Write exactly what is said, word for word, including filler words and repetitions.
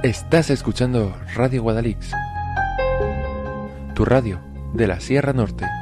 Estás escuchando Radio Guadalix, tu radio de la Sierra Norte.